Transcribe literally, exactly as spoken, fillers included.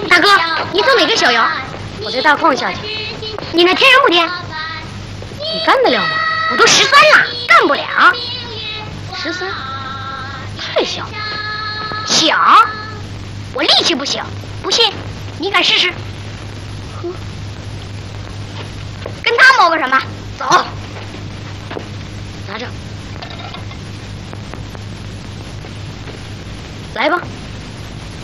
大哥，你走哪个逍遥？我在大矿下去。你那天然不天？你干得了吗？我都十三了，干不了。十三，太小。小？我力气不小，不信你敢试试？呵，跟他磨磨什么？走，拿着，来吧。